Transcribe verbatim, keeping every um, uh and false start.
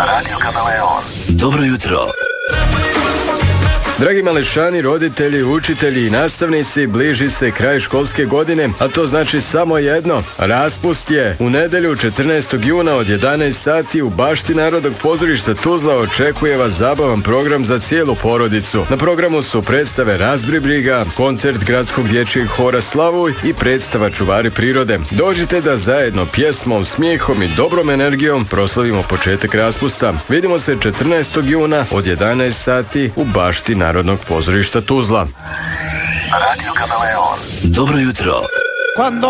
Radio Kameleon. Dobro jutro. Dragi mališani, roditelji, učitelji i nastavnici, bliži se kraj školske godine, a to znači samo jedno. Raspust je. U nedelju četrnaestog juna od jedanaest sati u bašti Narodnog pozorišta Tuzla očekuje vas zabavan program za cijelu porodicu. Na programu su predstave Razbri briga, koncert Gradskog dječjeg hora Slavuj i predstava Čuvari prirode. Dođite da zajedno pjesmom, smijehom i dobrom energijom proslavimo početak raspusta. Vidimo se četrnaestog juna od jedanaest sati u bašti Narodnog pozorišta Tuzla. Radio Kameleon. Dobro jutro. Quando